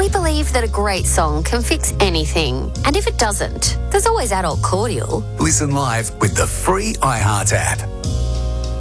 We believe that a great song can fix anything. And if it doesn't, there's always Adult Cordial. Listen live with the free iHeart app.